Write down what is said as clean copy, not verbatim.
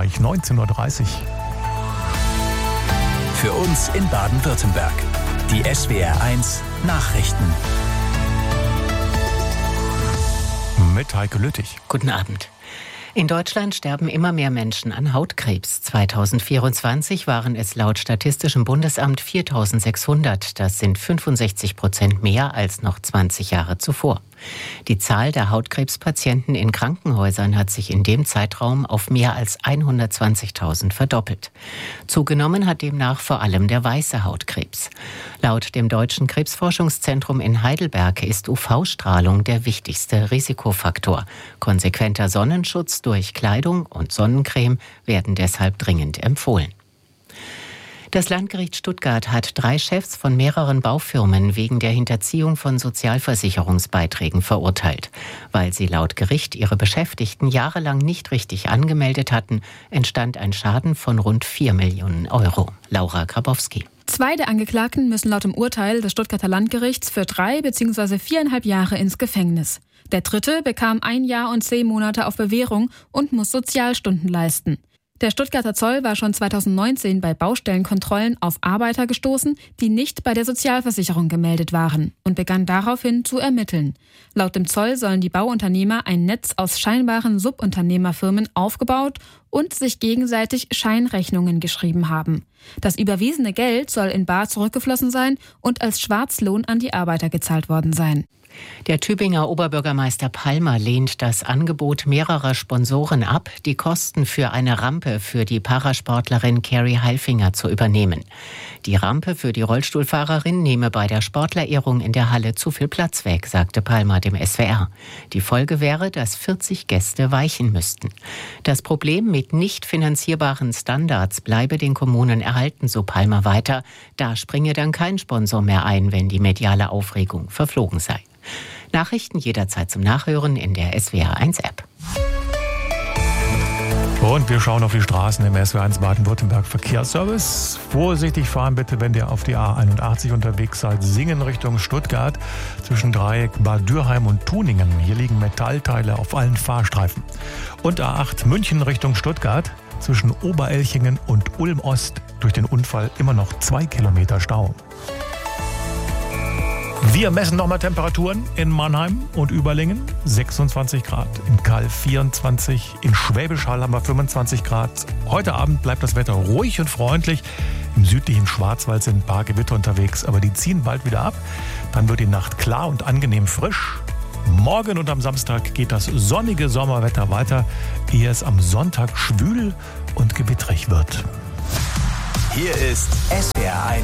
gleich 19.30 Uhr. Für uns in Baden-Württemberg. Die SWR1 Nachrichten. Mit Heike Lüttich. Guten Abend. In Deutschland sterben immer mehr Menschen an Hautkrebs. 2024 waren es laut Statistischem Bundesamt 4.600. Das sind 65% mehr als noch 20 Jahre zuvor. Die Zahl der Hautkrebspatienten in Krankenhäusern hat sich in dem Zeitraum auf mehr als 120.000 verdoppelt. Zugenommen hat demnach vor allem der weiße Hautkrebs. Laut dem Deutschen Krebsforschungszentrum in Heidelberg ist UV-Strahlung der wichtigste Risikofaktor. Konsequenter Sonnenschutz durch Kleidung und Sonnencreme werden deshalb dringend empfohlen. Das Landgericht Stuttgart hat 3 Chefs von mehreren Baufirmen wegen der Hinterziehung von Sozialversicherungsbeiträgen verurteilt. Weil sie laut Gericht ihre Beschäftigten jahrelang nicht richtig angemeldet hatten, entstand ein Schaden von rund 4 Millionen Euro. Laura Grabowski. 2 der Angeklagten müssen laut dem Urteil des Stuttgarter Landgerichts für 3 bzw. 4,5 Jahre ins Gefängnis. Der 3. bekam 1 Jahr und 10 Monate auf Bewährung und muss Sozialstunden leisten. Der Stuttgarter Zoll war schon 2019 bei Baustellenkontrollen auf Arbeiter gestoßen, die nicht bei der Sozialversicherung gemeldet waren und begann daraufhin zu ermitteln. Laut dem Zoll sollen die Bauunternehmer ein Netz aus scheinbaren Subunternehmerfirmen aufgebaut und sich gegenseitig Scheinrechnungen geschrieben haben. Das überwiesene Geld soll in bar zurückgeflossen sein und als Schwarzlohn an die Arbeiter gezahlt worden sein. Der Tübinger Oberbürgermeister Palmer lehnt das Angebot mehrerer Sponsoren ab, die Kosten für eine Rampe für die Parasportlerin Carrie Heilfinger zu übernehmen. Die Rampe für die Rollstuhlfahrerin nehme bei der Sportlerehrung in der Halle zu viel Platz weg, sagte Palmer dem SWR. Die Folge wäre, dass 40 Gäste weichen müssten. Das Problem mit nicht finanzierbaren Standards bleibe den Kommunen erhalten, so Palmer weiter. Da springe dann kein Sponsor mehr ein, wenn die mediale Aufregung verflogen sei. Nachrichten jederzeit zum Nachhören in der SWR1-App. Und wir schauen auf die Straßen im SWR1 Baden-Württemberg Verkehrsservice. Vorsichtig fahren bitte, wenn ihr auf die A81 unterwegs seid. Singen Richtung Stuttgart zwischen Dreieck, Bad Dürheim und Tuningen. Hier liegen Metallteile auf allen Fahrstreifen. Und A8 München Richtung Stuttgart zwischen Oberelchingen und Ulm Ost. Durch den Unfall immer noch 2 Kilometer Stau. Wir messen nochmal Temperaturen in Mannheim und Überlingen, 26 Grad, in Calw 24, in Schwäbisch Hall haben wir 25 Grad. Heute Abend bleibt das Wetter ruhig und freundlich. Im südlichen Schwarzwald sind ein paar Gewitter unterwegs, aber die ziehen bald wieder ab. Dann wird die Nacht klar und angenehm frisch. Morgen und am Samstag geht das sonnige Sommerwetter weiter, ehe es am Sonntag schwül und gewittrig wird. Hier ist SWR1